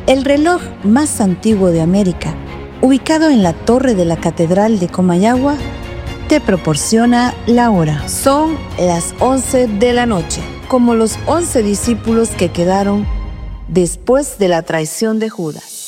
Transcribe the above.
El reloj más antiguo de América, ubicado en la torre de la Catedral de Comayagua, te proporciona la hora. Son las 11 de la noche, como los 11 discípulos que quedaron después de la traición de Judas.